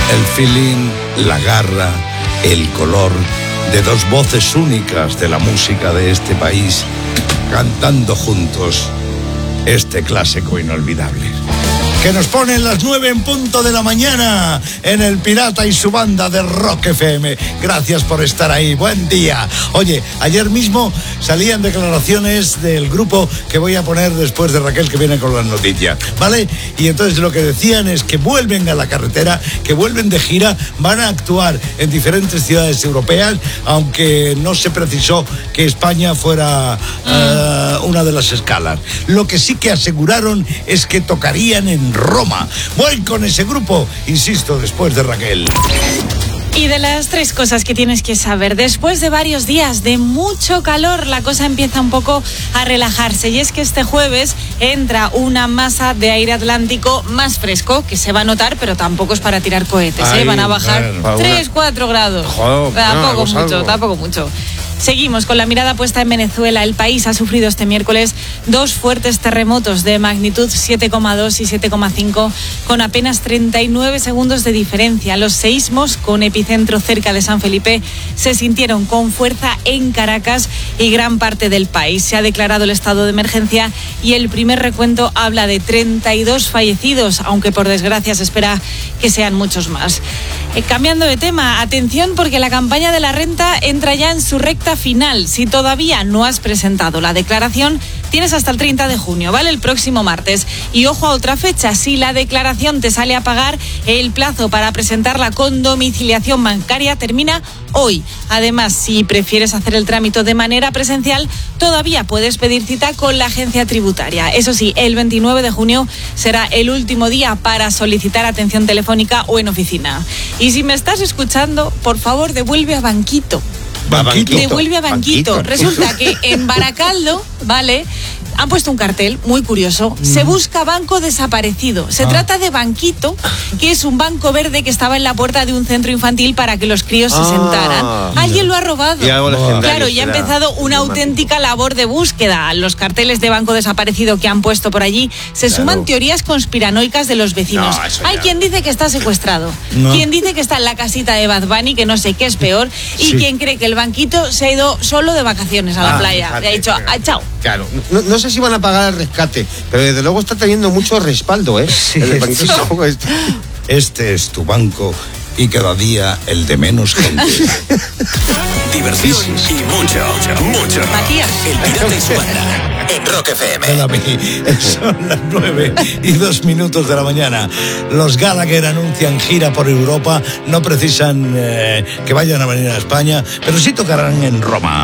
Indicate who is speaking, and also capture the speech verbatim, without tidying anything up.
Speaker 1: El feeling, la garra, el color de dos voces únicas de la música de este país, cantando juntos este clásico inolvidable. Que nos ponen las nueve en punto de la mañana en El Pirata y su banda de Rock F M. Gracias por estar ahí, buen día. Oye, ayer mismo salían declaraciones del grupo que voy a poner después de Raquel, que viene con las noticias, ¿vale? Y entonces lo que decían es que vuelven a la carretera, que vuelven de gira, van a actuar en diferentes ciudades europeas, aunque no se precisó que España fuera uh, una de las escalas. Lo que sí que aseguraron es que tocarían en Roma. Voy con ese grupo, insisto, después de Raquel.
Speaker 2: Y de las tres cosas que tienes que saber, después de varios días de mucho calor, la cosa empieza un poco a relajarse. Y es que este jueves entra una masa de aire atlántico más fresco, que se va a notar, pero tampoco es para tirar cohetes. Ay, ¿eh? Van a bajar bueno, tres, cuatro grados. Joder, tampoco no, mucho, algo. tampoco mucho. Seguimos con la mirada puesta en Venezuela. El país ha sufrido este miércoles dos fuertes terremotos de magnitud siete coma dos y siete coma cinco con apenas treinta y nueve segundos de diferencia. Los seísmos, con epicentro cerca de San Felipe, se sintieron con fuerza en Caracas y gran parte del país. Se ha declarado el estado de emergencia y el primer recuento habla de treinta y dos fallecidos, aunque por desgracia se espera que sean muchos más. Eh, cambiando de tema, atención porque la campaña de la renta entra ya en su recta final. Si todavía no has presentado la declaración, tienes hasta el treinta de junio, ¿vale? El próximo martes. Y ojo a otra fecha, si la declaración te sale a pagar, el plazo para presentarla con domiciliación bancaria termina hoy. Además, si prefieres hacer el trámite de manera presencial, todavía puedes pedir cita con la agencia tributaria. Eso sí, el veintinueve de junio será el último día para solicitar atención telefónica o en oficina. Y si me estás escuchando, por favor, devuelve a Banquito.
Speaker 1: Banquito.
Speaker 2: Devuelve a Banquito. Banquito. Resulta que en Baracaldo, ¿vale?, han puesto un cartel muy curioso. Se busca banco desaparecido. Se ah. trata de Banquito, que es un banco verde que estaba en la puerta de un centro infantil para que los críos ah. se sentaran. Alguien lo ha robado.
Speaker 3: Y algo legendario,
Speaker 2: claro, y ha empezado una auténtica labor de búsqueda. Los carteles de banco desaparecido que han puesto por allí se claro. suman teorías conspiranoicas de los vecinos. No, Hay quien dice que está secuestrado, no. quien dice que está en la casita de Bad Bunny, que no sé qué es peor, y sí. quien cree que el Banquito se ha ido solo de vacaciones a la ah, playa. Fíjate, le ha dicho, ah, chao.
Speaker 3: Claro, no, no sé si van a pagar el rescate, pero desde luego está teniendo mucho respaldo, ¿eh?
Speaker 1: Sí, el banquito tampoco es... Este es tu banco y cada día el de menos gente.
Speaker 4: Diversión y mucho, mucho.
Speaker 2: Matías.
Speaker 4: El Pirata y su banda en Rock F M.
Speaker 1: Hola, son las nueve y dos minutos de la mañana. Los Gallagher anuncian gira por Europa. No precisan eh, que vayan a venir a España, pero sí tocarán en Roma.